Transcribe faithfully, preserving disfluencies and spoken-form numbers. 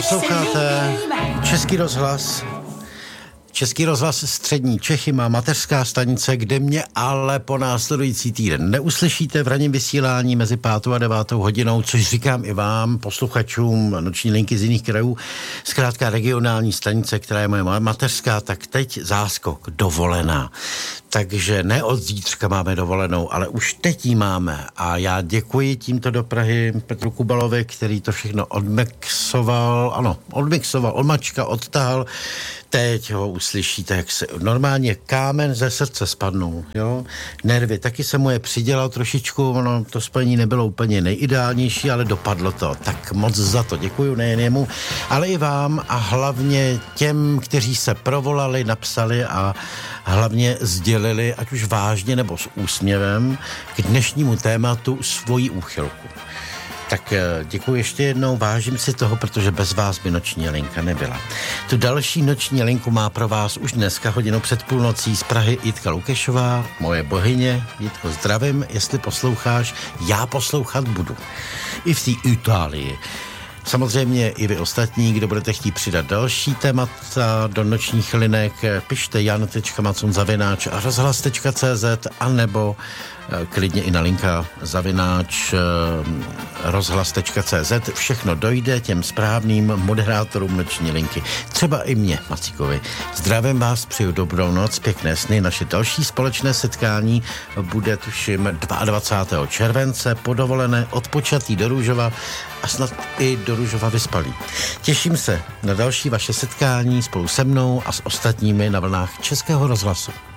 Posloucháte Český rozhlas. Český rozhlas Střední Čechy má mateřská stanice, kde mě ale po následující týden neuslyšíte v ranním vysílání mezi pátou a devátou hodinou, což říkám i vám, posluchačům noční linky z jiných krajů. Zkrátka regionální stanice, která je moje mateřská, tak teď záskok, dovolená. Takže ne od zítřka máme dovolenou, ale už teď ji máme. A já děkuji tímto do Prahy Petru Kubalovi, který to všechno odmixoval, ano, odmixoval, odmačka, odtahal. Teď ho uslyšíte, jak se normálně kámen ze srdce spadnou, jo. Nervy, taky se mu je přidělal trošičku, ono to spojení nebylo úplně nejideálnější, ale dopadlo to. Tak moc za to děkuju, nejen jemu, ale i vám a hlavně těm, kteří se provolali, napsali a hlavně sdělili, ať už vážně nebo s úsměvem, k dnešnímu tématu svoji úchylku. Tak děkuji ještě jednou, vážím si toho, protože bez vás by noční linka nebyla. Tu další noční linku má pro vás už dneska hodinu před půlnocí z Prahy Jitka Lukešová, moje bohyně. Jitko, zdravím, jestli posloucháš, já poslouchat budu. I v té Itálii. Samozřejmě i vy ostatní, kdo budete chtít přidat další témata do nočních linek, pište jan tečka macun zavináč rozhlas tečka cé zet anebo klidně i na linka zavináč rozhlas tečka cé zet. Všechno dojde těm správným moderátorům noční linky. Třeba i mě, Macíkovi. Zdravím vás, přeju dobrou noc, pěkné sny. Naše další společné setkání bude tuším dvacátého druhého července, podovolené, odpočatý do Růžova a snad i do Růžova vyspalý. Těším se na další vaše setkání spolu se mnou a s ostatními na vlnách Českého rozhlasu.